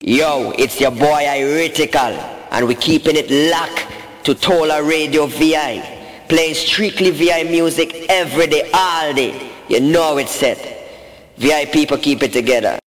Yo, it's your boy Iritical, and we keeping it locked to Tola Radio VI. Playing strictly VI music every day, all day. You know it's set. VI people keep it together.